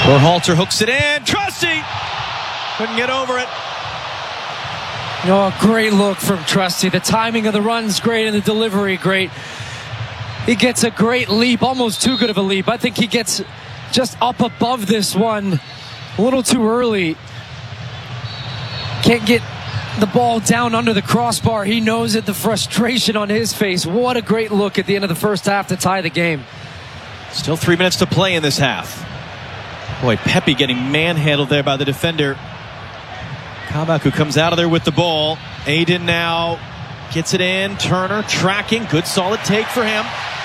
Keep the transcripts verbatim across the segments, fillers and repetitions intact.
Berhalter hooks it in. Trusty couldn't get over it. Oh, great look from Trusty. The timing of the run's great and the delivery great. He gets a great leap, almost too good of a leap. I think he gets just up above this one a little too early. Can't get the ball down under the crossbar. He knows it, the frustration on his face. What a great look at the end of the first half to tie the game. Still three minutes to play in this half. Boy, Pepe getting manhandled there by the defender. Kabak, who comes out of there with the ball. Aiden now gets it in. Turner tracking. Good solid take for him.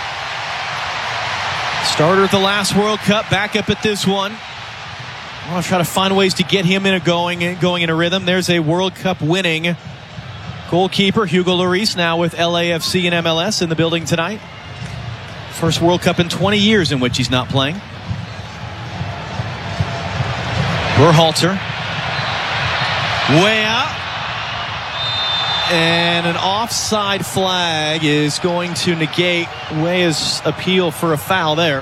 Starter at the last World Cup. Back up at this one. I want to try to find ways to get him in a going, going in a rhythm. There's a World Cup winning goalkeeper, Hugo Lloris, now with L A F C and M L S in the building tonight. First World Cup in twenty years in which he's not playing. Berhalter. Way out. And an offside flag is going to negate Weah's appeal for a foul there.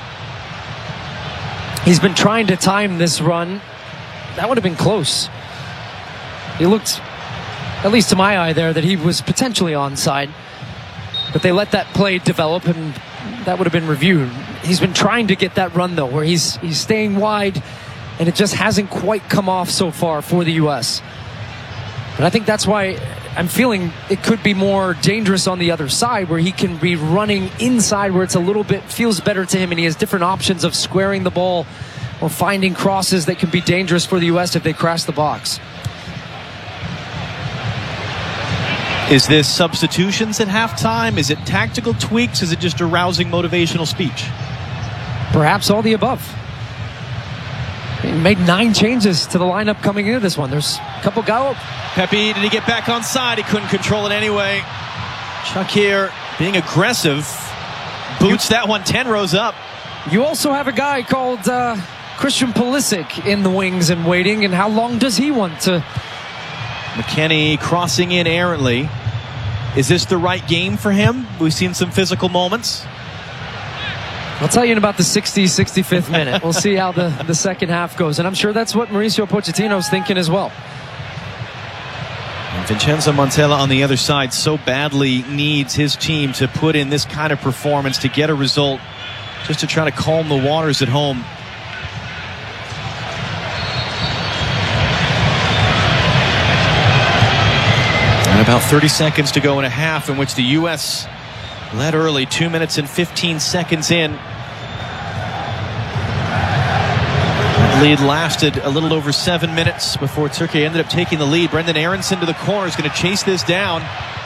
He's been trying to time this run. That would have been close. He looked, at least to my eye there, that he was potentially onside. But they let that play develop, and that would have been reviewed. He's been trying to get that run, though, where he's he's staying wide, and it just hasn't quite come off so far for the U S. But I think that's why I'm feeling it could be more dangerous on the other side, where he can be running inside where it's a little bit feels better to him, and he has different options of squaring the ball or finding crosses that can be dangerous for the U S if they crash the box. Is this substitutions at halftime? Is it tactical tweaks? Is it just a rousing motivational speech? Perhaps all the above. He made nine changes to the lineup coming into this one. There's a couple go. Pepe, did he get back on side? He couldn't control it anyway. Shakir being aggressive. Boots that one ten rows up. You also have a guy called uh, Christian Pulisic in the wings and waiting. And how long does he want to? McKennie crossing in errantly. Is this the right game for him? We've seen some physical moments. I'll tell you in about the sixtieth, sixty-fifth minute. We'll see how the, the second half goes. And I'm sure that's what Mauricio Pochettino's thinking as well. And Vincenzo Montella on the other side so badly needs his team to put in this kind of performance to get a result, just to try to calm the waters at home. And about thirty seconds to go in a half in which the U S led early, two minutes and fifteen seconds in. That lead lasted a little over seven minutes before Turkey ended up taking the lead. Brendan Aronson to the corner is going to chase this down.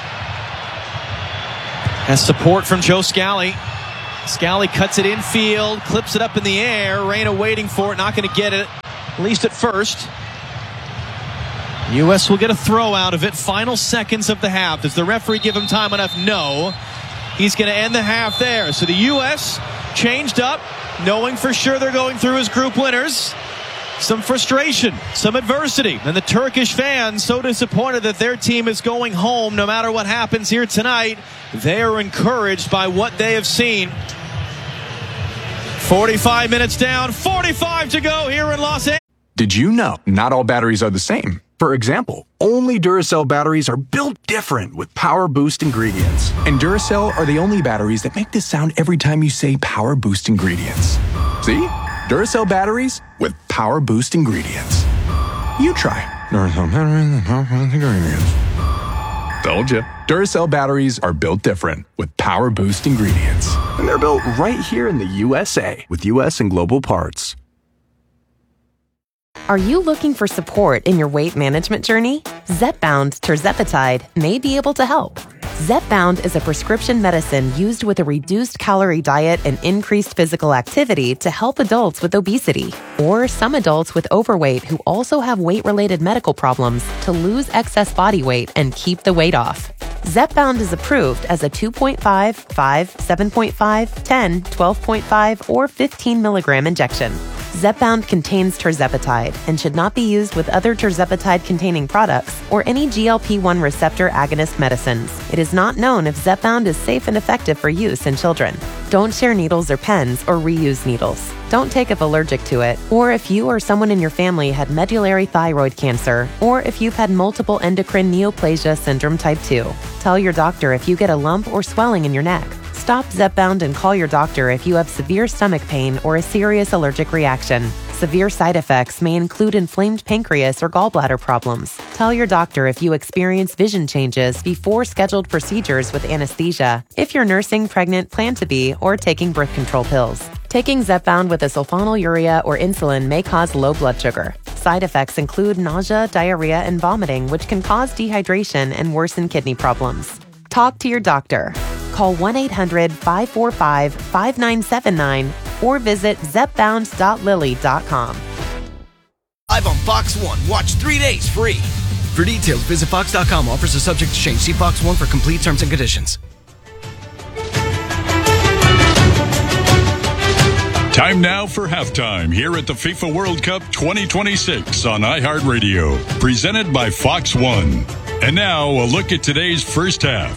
Has support from Joe Scally. Scally cuts it infield, clips it up in the air. Reyna waiting for it, not going to get it, at least at first. U S will get a throw out of it. Final seconds of the half. Does the referee give him time enough? No. He's going to end the half there. So the U S changed up, knowing for sure they're going through as group winners. Some frustration, some adversity. And the Turkish fans so disappointed that their team is going home no matter what happens here tonight. They are encouraged by what they have seen. forty-five minutes down, forty-five to go here in Los Angeles. Did you know not all batteries are the same? For example, only Duracell batteries are built different with Power Boost ingredients. And Duracell are the only batteries that make this sound every time you say Power Boost ingredients. See? Duracell batteries with Power Boost ingredients. You try. Duracell batteries with Power Boost ingredients. Told you. Duracell batteries are built different with Power Boost ingredients. And they're built right here in the U S A with U S and global parts. Are you looking for support in your weight management journey? Zepbound tirzepatide may be able to help. Zepbound is a prescription medicine used with a reduced calorie diet and increased physical activity to help adults with obesity or some adults with overweight who also have weight-related medical problems to lose excess body weight and keep the weight off. Zepbound is approved as a two point five, five, seven point five, ten, twelve point five, or fifteen milligram injection. Zepbound contains tirzepatide and should not be used with other tirzepatide-containing products or any G L P one receptor agonist medicines. It is not known if Zepbound is safe and effective for use in children. Don't share needles or pens or reuse needles. Don't take if allergic to it, or if you or someone in your family had medullary thyroid cancer, or if you've had multiple endocrine neoplasia syndrome type two. Tell your doctor if you get a lump or swelling in your neck. Stop Zepbound and call your doctor if you have severe stomach pain or a serious allergic reaction. Severe side effects may include inflamed pancreas or gallbladder problems. Tell your doctor if you experience vision changes before scheduled procedures with anesthesia, if you're nursing, pregnant, plan to be, or taking birth control pills. Taking Zepbound with a sulfonylurea or insulin may cause low blood sugar. Side effects include nausea, diarrhea, and vomiting, which can cause dehydration and worsen kidney problems. Talk to your doctor. Call one eight hundred five four five five nine seven nine or visit zepbound dot lilly dot com. Live on Fox One. Watch three days free. For details, visit fox dot com. Offers are subject to change. See Fox One for complete terms and conditions. Time now for halftime here at the FIFA World Cup twenty twenty-six on iHeartRadio. Presented by Fox One. And now a look at today's first half.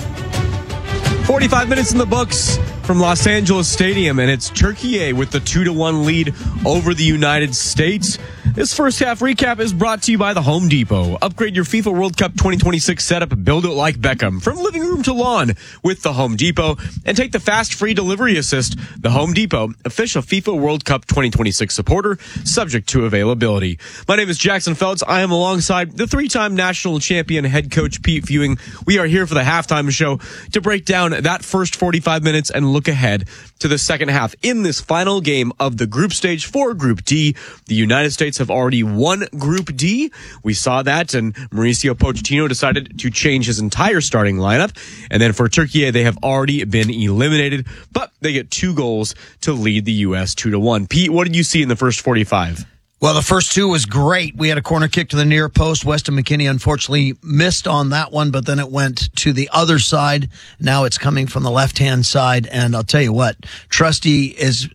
forty-five minutes in the books from Los Angeles Stadium, and it's Turkey with the two to one lead over the United States. This first half recap is brought to you by the Home Depot. Upgrade your FIFA World Cup twenty twenty-six setup and build it like Beckham, from living room to lawn with the Home Depot. And take the fast free delivery assist. The Home Depot, official FIFA World Cup twenty twenty-six supporter, subject to availability. My name is Jackson Feltz. I am alongside the three-time national champion head coach Pete Fewing. We are here for the halftime show to break down that first forty-five minutes and look ahead to the second half. In this final game of the group stage for Group D, the United States have already won Group D. We saw that, and Mauricio Pochettino decided to change his entire starting lineup. And then for Turkey, they have already been eliminated, but they get two goals to lead the U S two to one. Pete, what did you see in the first forty-five? Well, the first two was great. We had a corner kick to the near post. Weston McKennie unfortunately missed on that one, but then it went to the other side. Now it's coming from the left-hand side, and I'll tell you what, Trusty is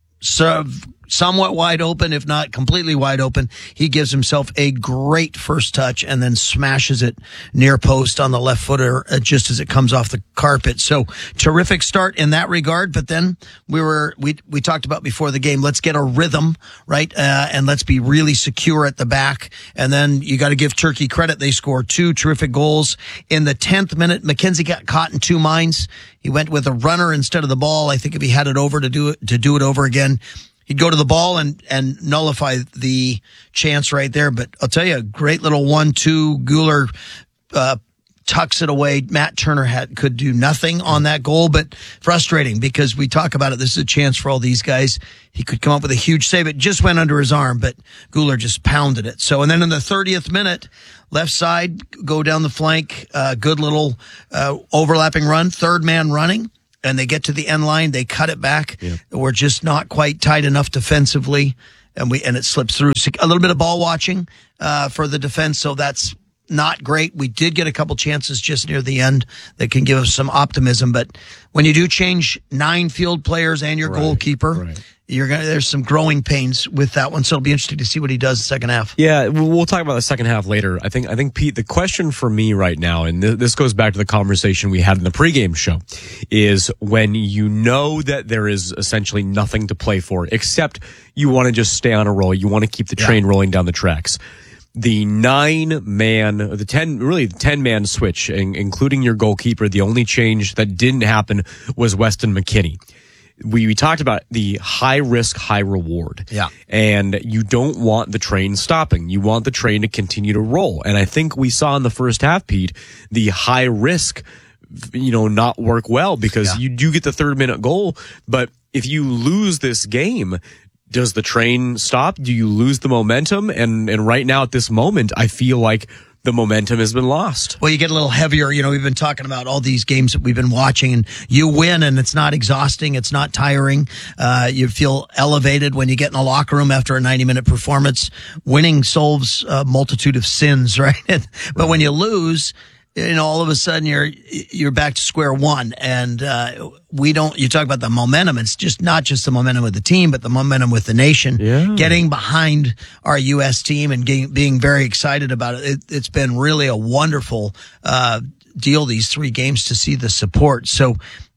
served somewhat wide open, if not completely wide open. He gives himself a great first touch and then smashes it near post on the left footer uh, just as it comes off the carpet. So terrific start in that regard. But then we were, we, we talked about before the game, let's get a rhythm, right? Uh, and let's be really secure at the back. And then you got to give Turkey credit. They scored two terrific goals in the tenth minute. McKenzie got caught in two minds. He went with a runner instead of the ball. I think if he had it over to do it, to do it over again, he'd go to the ball and, and nullify the chance right there. But I'll tell you, a great little one two. Guler uh, tucks it away. Matt Turner had could do nothing on that goal, but frustrating because we talk about it. This is a chance for all these guys. He could come up with a huge save. It just went under his arm, but Guler just pounded it. So, and then in the thirtieth minute, left side, go down the flank, uh, good little uh, overlapping run, third man running. And they get to the end line, they cut it back. Yeah. We're just not quite tight enough defensively, and we and it slips through. A little bit of ball watching uh, for the defense, so that's not great. We did get a couple chances just near the end that can give us some optimism. But when you do change nine field players and your right, goalkeeper, right. You're gonna. There's some growing pains with that one, so it'll be interesting to see what he does the second half. Yeah, we'll talk about the second half later. I think, I think Pete, the question for me right now, and th- this goes back to the conversation we had in the pregame show, is when you know that there is essentially nothing to play for, except you want to just stay on a roll, you want to keep the train yeah. rolling down the tracks. The nine-man, the ten, really ten-man switch, including your goalkeeper, the only change that didn't happen was Weston McKennie. We, we talked about the high risk, high reward. Yeah. And you don't want the train stopping. You want the train to continue to roll. And I think we saw in the first half, Pete, the high risk, you know, not work well because yeah. you do get the third minute goal. But if you lose this game, does the train stop? Do you lose the momentum? And, and right now at this moment, I feel like the momentum has been lost. Well, you get a little heavier. You know, we've been talking about all these games that we've been watching, and you win, and it's not exhausting. It's not tiring. Uh, you feel elevated when you get in the locker room after a ninety-minute performance. Winning solves a multitude of sins, right? But when you lose, you know, all of a sudden you're you're back to square one, and uh, we don't. You talk about the momentum. It's just not just the momentum with the team, but the momentum with the nation. Yeah. Getting behind our U S team and getting, being very excited about it. it. It's been really a wonderful uh, deal these three games to see the support. So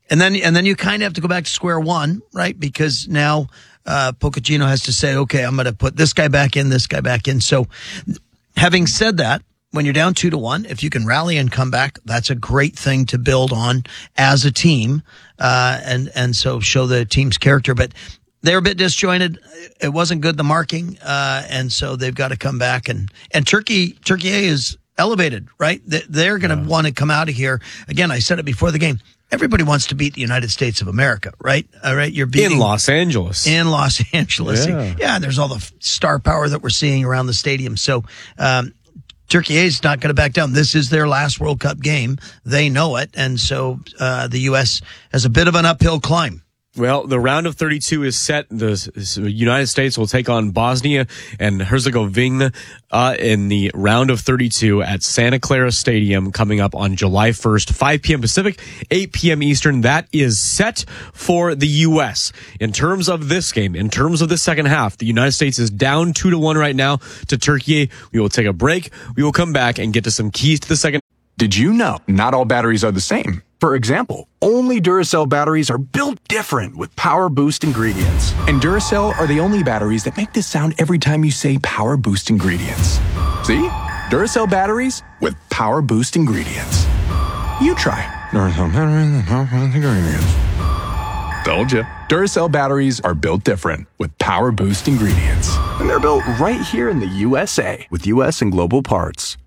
And then, and then you kind of have to go back to square one, right? Because now, uh, Pochettino has to say, okay, I'm going to put this guy back in, this guy back in. So having said that, when you're down two to one, if you can rally and come back, that's a great thing to build on as a team. Uh, and, and so show the team's character, but they're a bit disjointed. It wasn't good, the marking. Uh, and so they've got to come back and, and Turkey, Turkey is elevated, right? They're going to yeah. want to come out of here. Again, I said it before the game. Everybody wants to beat the United States of America, right? All right, you're beating in Los Angeles. In Los Angeles, yeah. yeah. There's all the star power that we're seeing around the stadium. So, um, Turkey is not going to back down. This is their last World Cup game. They know it, and so uh, the U S has a bit of an uphill climb. Well, the round of thirty-two is set. The United States will take on Bosnia and Herzegovina uh, in the round of thirty-two at Santa Clara Stadium coming up on July first, five p.m. Pacific, eight p.m. Eastern. That is set for the U S. In terms of this game, in terms of the second half, the United States is down two to one right now to Turkey. We will take a break. We will come back and get to some keys to the second. Did you know not all batteries are the same? For example, only Duracell batteries are built different with Power Boost ingredients. And Duracell are the only batteries that make this sound every time you say Power Boost ingredients. See? Duracell batteries with Power Boost ingredients. You try. Duracell batteries with Power Boost ingredients. Told you. Duracell batteries are built different with Power Boost ingredients. And they're built right here in the U S A with U S and global parts.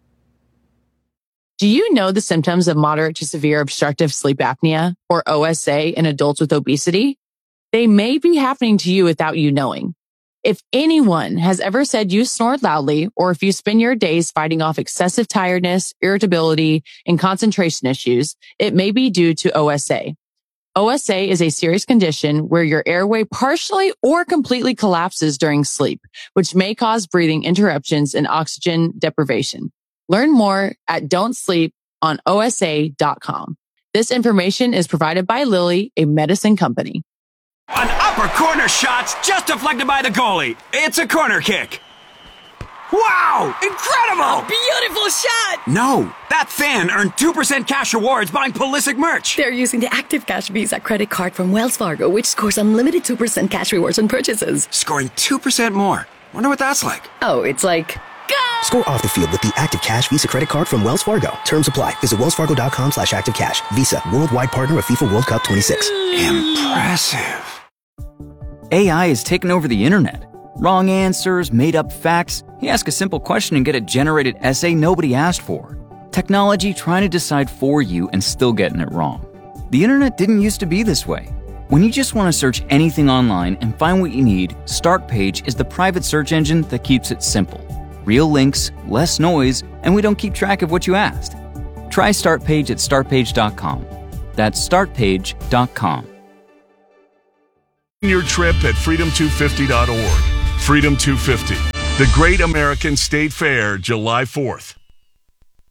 Do you know the symptoms of moderate to severe obstructive sleep apnea, or O S A, in adults with obesity? They may be happening to you without you knowing. If anyone has ever said you snored loudly, or if you spend your days fighting off excessive tiredness, irritability, and concentration issues, it may be due to O S A. O S A is a serious condition where your airway partially or completely collapses during sleep, which may cause breathing interruptions and oxygen deprivation. Learn more at don't sleep on O S A dot com. This information is provided by Lilly, a medicine company. An upper corner shot's just deflected by the goalie. It's a corner kick. Wow! Incredible! A beautiful shot! No, that fan earned two percent cash rewards buying Pulisic merch. They're using the Active Cash Visa credit card from Wells Fargo, which scores unlimited two percent cash rewards on purchases. Scoring two percent more. Wonder what that's like. Oh, it's like... Go! Score off the field with the Active Cash Visa credit card from Wells Fargo. Terms apply. Visit wellsfargo.com slash active cash. Visa, worldwide partner of FIFA World Cup twenty-six. Impressive. A I has taken over the internet. Wrong answers, made-up facts. You ask a simple question and get a generated essay nobody asked for. Technology trying to decide for you and still getting it wrong. The internet didn't used to be this way. When you just want to search anything online and find what you need, StartPage is the private search engine that keeps it simple. Real links, less noise, and we don't keep track of what you asked. Try StartPage at start page dot com. That's start page dot com. Your trip at freedom two fifty dot org. Freedom two fifty, the Great American State Fair, July fourth.